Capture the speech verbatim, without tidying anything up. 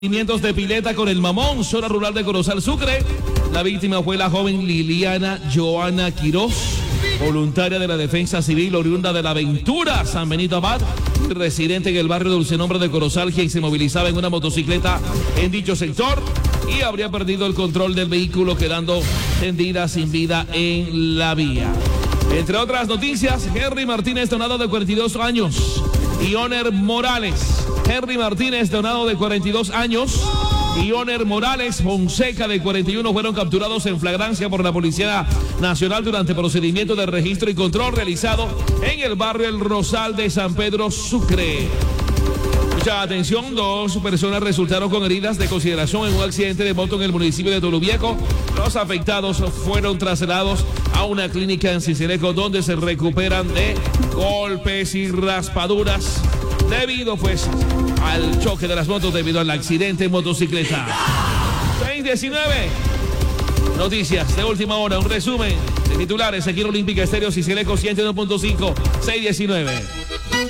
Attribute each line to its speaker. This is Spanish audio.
Speaker 1: Movimientos de pileta con el Mamón, zona rural de Corozal, Sucre. La víctima fue la joven Liliana Joana Quiroz, voluntaria de la Defensa Civil, oriunda de La Ventura, San Benito Abad, residente en el barrio Dulcenombre de Corozal, quien se movilizaba en una motocicleta en dicho sector y habría perdido el control del vehículo, quedando tendida sin vida en la vía. Entre otras noticias, Henry Martínez Donado, de cuarenta y dos años, y Oner Morales. Henry Martínez Donado, de cuarenta y dos años, y Oner Morales Fonseca, de cuarenta y uno, fueron capturados en flagrancia por la Policía Nacional durante procedimiento de registro y control realizado en el barrio El Rosal de San Pedro Sucre. Mucha atención, dos personas resultaron con heridas de consideración en un accidente de moto en el municipio de Tolubieco. Los afectados fueron trasladados a una clínica en Sincelejo, donde se recuperan de golpes y raspaduras debido pues al choque de las motos debido al accidente en motocicleta. seis diecinueve. Noticias de última hora, un resumen de titulares aquí en Olímpica Estéreo Sincelejo ciento uno punto cinco, seis diecinueve.